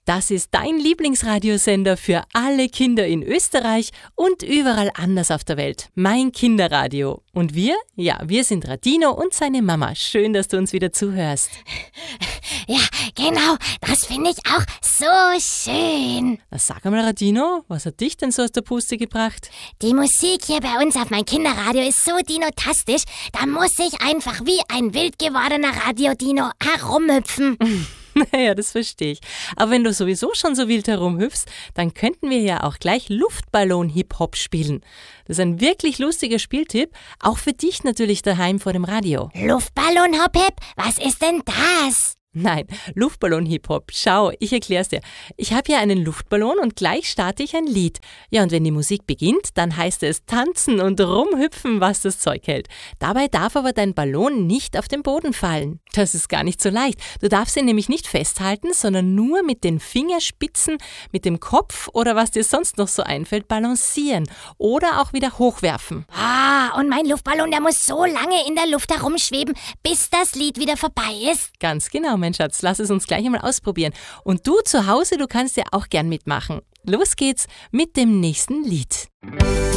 Das ist dein Lieblingsradiosender für alle Kinder in Österreich und überall anders auf der Welt. Mein Kinderradio. Und wir? Ja, wir sind Radino und seine Mama. Schön, dass du uns wieder zuhörst. Ja, genau. Das finde ich auch so schön. Na, sag einmal, Radino, was hat dich denn so aus der Puste gebracht? Die Musik hier bei uns auf mein Kinderradio ist so dinotastisch, da muss ich einfach wie ein wild gewordener Radiodino herumhüpfen. Naja, das verstehe ich. Aber wenn du sowieso schon so wild herumhüpfst, dann könnten wir ja auch gleich Luftballon-Hip-Hop spielen. Das ist ein wirklich lustiger Spieltipp, auch für dich natürlich daheim vor dem Radio. Luftballon-Hop-Hip? Was ist denn das? Nein, Luftballon-Hip-Hop. Schau, ich erklär's dir. Ich habe hier einen Luftballon und gleich starte ich ein Lied. Ja, und wenn die Musik beginnt, dann heißt es tanzen und rumhüpfen, was das Zeug hält. Dabei darf aber dein Ballon nicht auf den Boden fallen. Das ist gar nicht so leicht. Du darfst ihn nämlich nicht festhalten, sondern nur mit den Fingerspitzen, mit dem Kopf oder was dir sonst noch so einfällt, balancieren oder auch wieder hochwerfen. Und mein Luftballon, der muss so lange in der Luft herumschweben, bis das Lied wieder vorbei ist. Ganz genau, mein Schatz. Lass es uns gleich einmal ausprobieren. Und du zu Hause, du kannst ja auch gern mitmachen. Los geht's mit dem nächsten Lied.